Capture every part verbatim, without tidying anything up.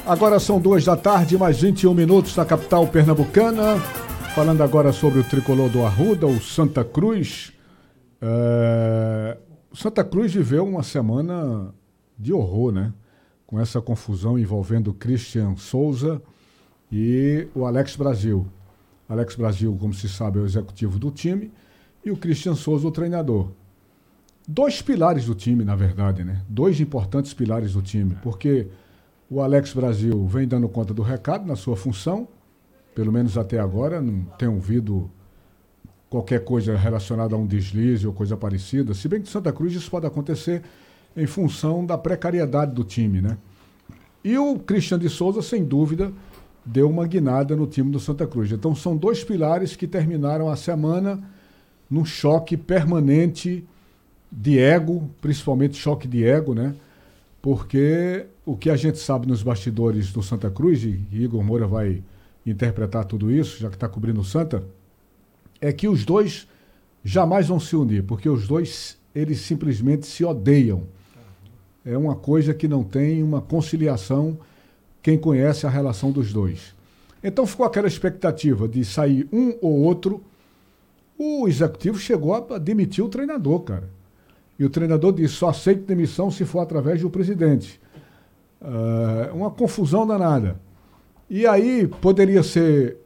Agora são duas da tarde, mais vinte e um minutos na capital pernambucana. Falando agora sobre o tricolor do Arruda, o Santa Cruz. É... O Santa Cruz viveu uma semana de horror, né? Com essa confusão envolvendo o Christian Souza e o Alex Brasil. Alex Brasil, como se sabe, é o executivo do time e o Christian Souza, o treinador. Dois pilares do time, na verdade, né? Dois importantes pilares do time, porque o Alex Brasil vem dando conta do recado na sua função, pelo menos até agora, não tenho ouvido qualquer coisa relacionada a um deslize ou coisa parecida, se bem que em Santa Cruz isso pode acontecer em função da precariedade do time, né? E o Christian de Souza, sem dúvida, deu uma guinada no time do Santa Cruz. Então são dois pilares que terminaram a semana num choque permanente de ego, principalmente choque de ego, né? Porque o que a gente sabe nos bastidores do Santa Cruz, e Igor Moura vai interpretar tudo isso, já que está cobrindo o Santa, é que os dois jamais vão se unir, porque os dois, eles simplesmente se odeiam. É uma coisa que não tem uma conciliação, quem conhece a relação dos dois. Então ficou aquela expectativa de sair um ou outro. O executivo chegou a demitir o treinador, cara. E o treinador disse, só aceito demissão se for através do presidente. Uh, uma confusão danada. E aí poderia ser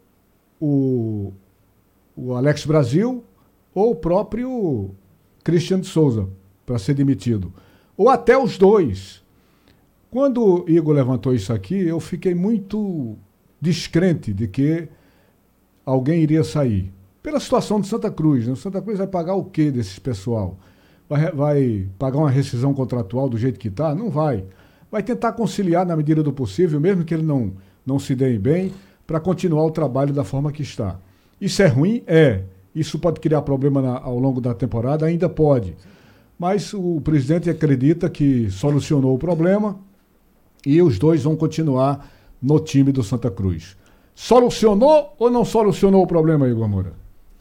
o, o Alex Brasil ou o próprio Christian de Souza para ser demitido. Ou até os dois. Quando o Igor levantou isso aqui, eu fiquei muito descrente de que alguém iria sair. Pela situação de Santa Cruz, né? O Santa Cruz vai pagar o quê desse pessoal? Vai, vai pagar uma rescisão contratual do jeito que está? Não vai. Vai tentar conciliar na medida do possível, mesmo que ele não, não se dê bem, para continuar o trabalho da forma que está. Isso é ruim? É. Isso pode criar problema na, ao longo da temporada? Ainda pode. Mas o presidente acredita que solucionou o problema e os dois vão continuar no time do Santa Cruz. Solucionou ou não solucionou o problema, Igor Moura?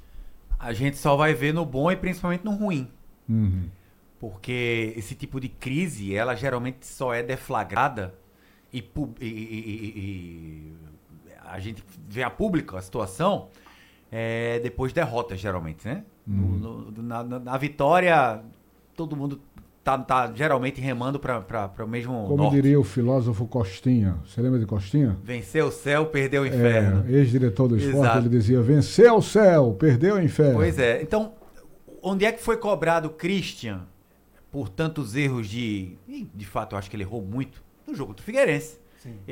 A gente só vai ver no bom e principalmente no ruim. Uhum. Porque esse tipo de crise, ela geralmente só é deflagrada e, e, e, e a gente vê a público a situação é, depois de derrotas, geralmente, né? Uhum. No, no, na, na vitória, todo mundo tá, tá geralmente remando para o mesmo Como norte. diria o filósofo Costinha, você lembra de Costinha? Venceu o céu, perdeu o inferno. É, ex-diretor do esporte, exato. Ele dizia, venceu o céu, perdeu o inferno. Pois é, então... Onde é que foi cobrado o Christian por tantos erros de... De fato, eu acho que ele errou muito no jogo do Figueirense. Sim.